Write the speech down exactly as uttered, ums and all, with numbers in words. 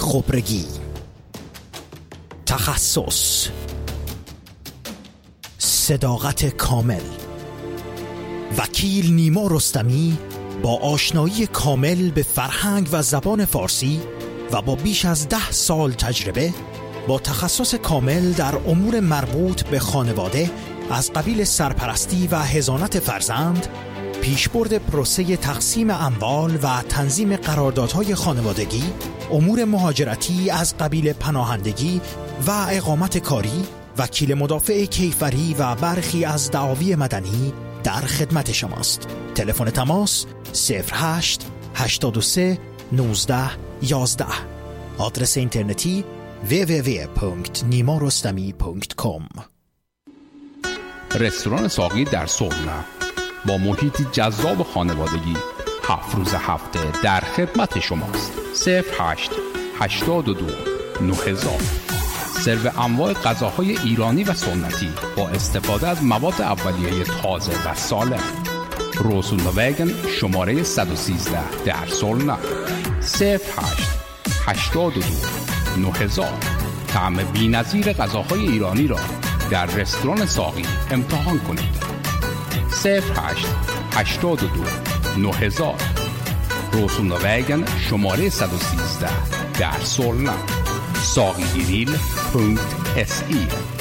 خبرگی. تخصص، صداقت کامل. وکیل نیما رستمی با آشنایی کامل به فرهنگ و زبان فارسی و با بیش از ده سال تجربه با تخصص کامل در امور مربوط به خانواده از قبیل سرپرستی و حضانت فرزند، پیشبرد پروسه تقسیم اموال و تنظیم قراردادهای خانوادگی، امور مهاجرتی از قبیل پناهندگی و اقامت کاری، وکیل مدافع کیفری و برخی از دعاوی مدنی در خدمت شماست. تلفن تماس صفر هشت هشتاد و سه نوزده یازده. آدرس اینترنتی دبلیو دبلیو دبلیو دات نیما رستمی دات کام. رستوران ساقی در سرنا با محیطی جذاب خانوادگی هفت روز هفته در خدمت شماست. صفر هشت هشتاد و دو نه هزار. سرو انواع غذاهای ایرانی و سنتی با استفاده از مواد اولیه تازه و سالم. روسون وگن شماره صد و سیزده در سرنا. صفر هشت هشتاد و دو نه هزار. طعم بی‌نظیر غذاهای ایرانی را در رستوران ساقی امتحان کنید. صفر هشت هشتاد و دو نه هزار. روسون وگن شماره صد و سیزده در سرنا. ساقی گریل پونکت اس ای